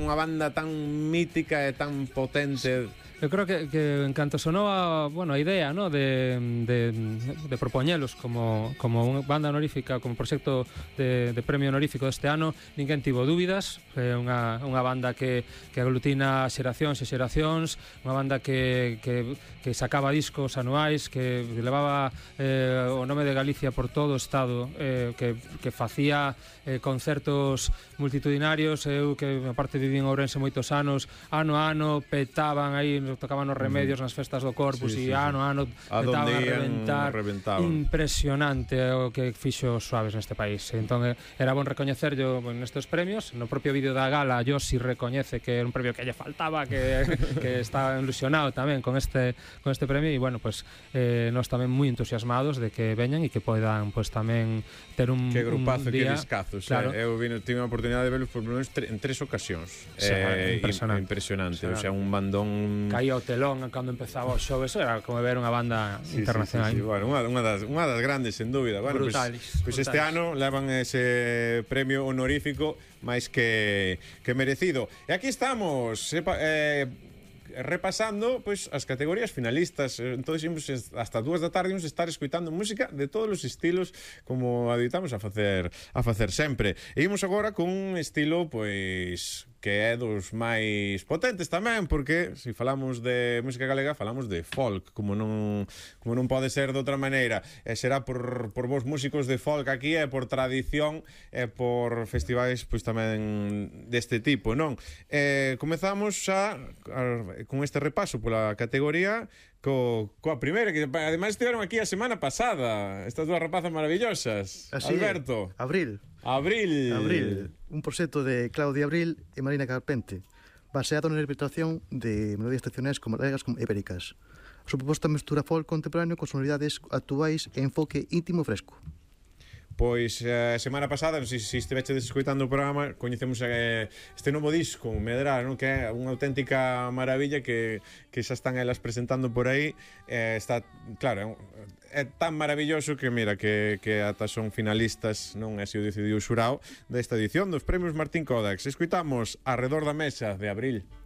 unha banda tan mítica e tan potente. Eu creo que en canto sonou a idea, ¿no? de propoñelos como unha banda honorífica, como proxecto de premio honorífico deste ano, ninguén tivo dúbidas. É unha banda que aglutina xeracións e xeracións, unha banda que sacaba discos anuais, que levaba o nome de Galicia por todo o estado, que facía concertos multitudinarios. Eu que aparte viví en Ourense moitos anos, ano a ano petaban aí, tocaban os Remedios nas festas do Corpus, e ano a ano petaban a reventar. Impresionante o que fixo Suaves neste país. Entón era bon recoñecerlo nestes premios. No propio vídeo da gala Josi recoñece que era un premio que lle faltaba, que estaba ilusionado tamén con este premio, e bueno, pues nós tamén moi entusiasmados de que veñan e que poidan pues tamén ter un que grupazo, día, que discazos, claro. Eu tive a oportunidade de verlos por lo menos en 3 ocasións. Impresionante. O sea, un bandón. Caía o telón cando empezaba o show, eso era como ver unha banda internacional. Sí. Bueno, unha das grandes, sen dúbida. Bueno, brutales. Este ano levan ese premio honorífico máis que merecido. E aquí estamos, repasando pois as categorías finalistas. Entonces imos hasta 2 da tarde estar escoitando música de todos os estilos, como aditamos a facer sempre. E imos agora con un estilo pois que é dos máis potentes tamén, porque se falamos de música galega falamos de folk, como non pode ser de outra maneira. E será por vos músicos de folk aquí, e por tradición, e por festivais pois tamén deste tipo, non? Comezamos xa con este repaso pola categoría coa primeira, que ademais estiveron aquí a semana pasada, estas dúas rapazas maravillosas. Así Alberto. Abril, un proxecto de Claudia Abril e Marina Carpente, baseado na interpretación de melodías tradicionais como galegas como ibéricas. A súa proposta mestura folk contemporáneo con sonoridades actuais e enfoque íntimo fresco. Pois a semana pasada, non sei se estiveches escoitando o programa, coñecemos este novo disco, Medrar, non? Que é unha auténtica maravilla que xa están elas presentando por aí. Está, claro, é tan maravilloso que mira, que ata son finalistas, non? Así o decidiu o xurao desta edición dos Premios Martín Codax. Escoitamos Arredor da Mesa de Abril.